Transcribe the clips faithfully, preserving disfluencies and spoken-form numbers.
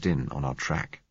in on our track.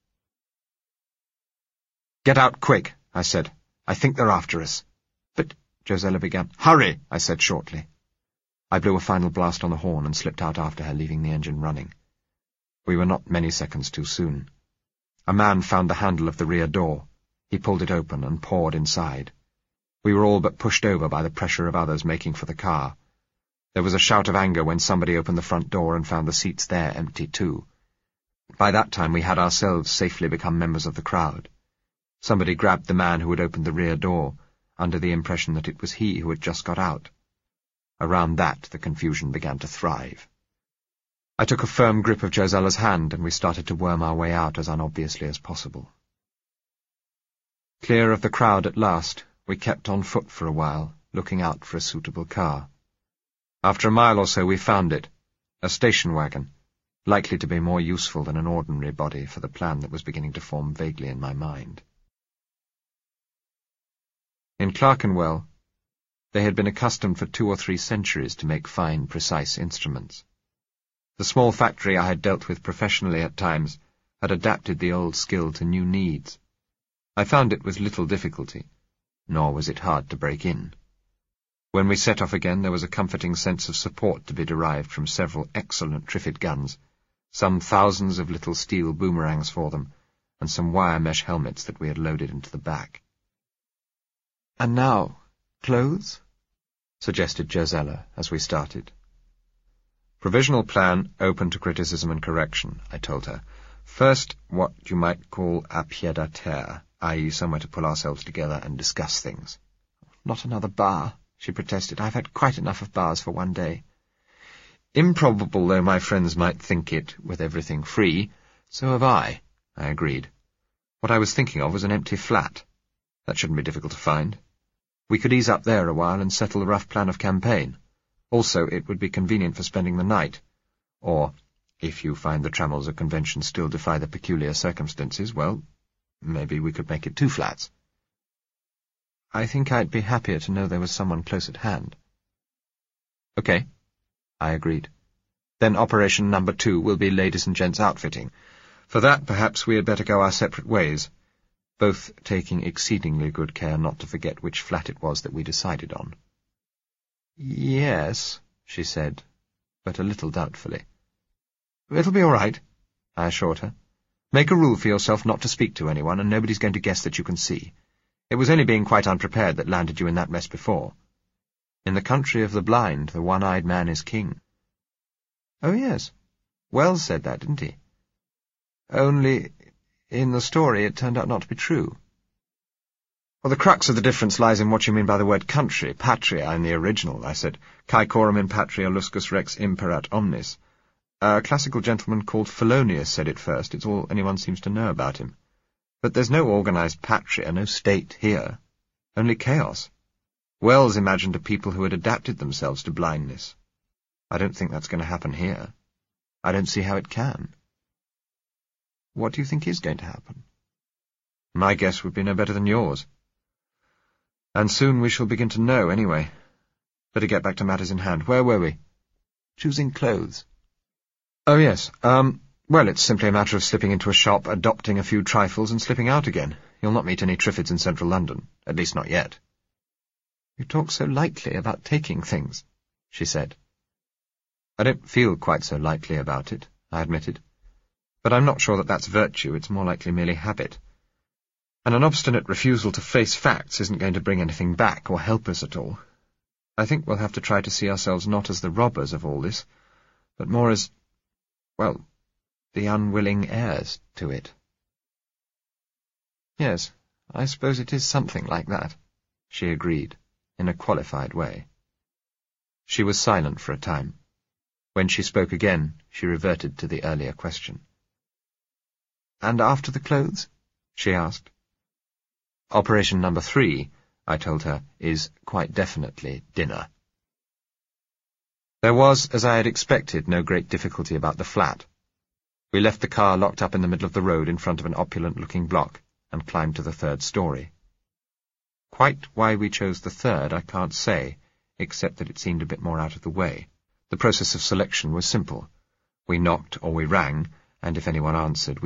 "Get out quick," I said. "I think they're after us." "But—" Josella began. "Hurry," I said shortly. I blew a final blast on the horn and slipped out after her, leaving the engine running. We were not many seconds too soon. A man found the handle of the rear door. He pulled it open and poured inside. We were all but pushed over by the pressure of others making for the car. There was a shout of anger when somebody opened the front door and found the seats there empty too. By that time we had ourselves safely become members of the crowd. Somebody grabbed the man who had opened the rear door, under the impression that it was he who had just got out. Around that the confusion began to thrive. I took a firm grip of Josella's hand, and we started to worm our way out as unobviously as possible. Clear of the crowd at last, we kept on foot for a while, looking out for a suitable car. After a mile or so we found it, a station wagon, likely to be more useful than an ordinary body for the plan that was beginning to form vaguely in my mind. In Clerkenwell, they had been accustomed for two or three centuries to make fine, precise instruments. The small factory I had dealt with professionally at times had adapted the old skill to new needs. I found it with little difficulty, nor was it hard to break in. When we set off again, there was a comforting sense of support to be derived from several excellent Triffid guns, some thousands of little steel boomerangs for them, and some wire mesh helmets that we had loaded into the back. "And now, clothes?" suggested Josella as we started. "Provisional plan open to criticism and correction," I told her. "First, what you might call a pied-à-terre, that is somewhere to pull ourselves together and discuss things." "Not another bar," she protested. "I've had quite enough of bars for one day." "Improbable though my friends might think it, with everything free, so have I," I agreed. "What I was thinking of was an empty flat. That shouldn't be difficult to find. We could ease up there a while and settle the rough plan of campaign. Also, it would be convenient for spending the night. Or, if you find the trammels of convention still defy the peculiar circumstances, well, maybe we could make it two flats." "I think I'd be happier to know there was someone close at hand." "Okay," I agreed. "Then operation number two will be ladies and gents outfitting. For that, perhaps we had better go our separate ways, both taking exceedingly good care not to forget which flat it was that we decided on." "Yes," she said, but a little doubtfully. "It'll be all right," I assured her. "Make a rule for yourself not to speak to anyone, and nobody's going to guess that you can see. It was only being quite unprepared that landed you in that mess before. In the country of the blind, the one-eyed man is king." "Oh, yes. Wells said that, didn't he? Only, in the story, it turned out not to be true." "Well, the crux of the difference lies in what you mean by the word country, patria, in the original," I said. "Caecorum in patria luscus rex imperat omnis. A classical gentleman called Felonius said it first. It's all anyone seems to know about him. But there's no organized patria, no state here. Only chaos. Wells imagined a people who had adapted themselves to blindness. I don't think that's going to happen here. I don't see how it can." "What do you think is going to happen?" "My guess would be no better than yours. And soon we shall begin to know, anyway. Better get back to matters in hand. Where were we?" "Choosing clothes." "Oh, yes. Um, well, it's simply a matter of slipping into a shop, adopting a few trifles, and slipping out again. You'll not meet any Triffids in central London. At least not yet." "You talk so lightly about taking things," she said. "I don't feel quite so lightly about it," I admitted. "But I'm not sure that that's virtue. It's more likely merely habit. And an obstinate refusal to face facts isn't going to bring anything back or help us at all. I think we'll have to try to see ourselves not as the robbers of all this, but more as, well, the unwilling heirs to it." "Yes, I suppose it is something like that," she agreed, in a qualified way. She was silent for a time. When she spoke again, she reverted to the earlier question. "And after the clothes?" she asked. "Operation number three," I told her, "is quite definitely dinner." There was, as I had expected, no great difficulty about the flat. We left the car locked up in the middle of the road in front of an opulent-looking block and climbed to the third story. Quite why we chose the third I can't say, except that it seemed a bit more out of the way. The process of selection was simple. We knocked or we rang, and if anyone answered, we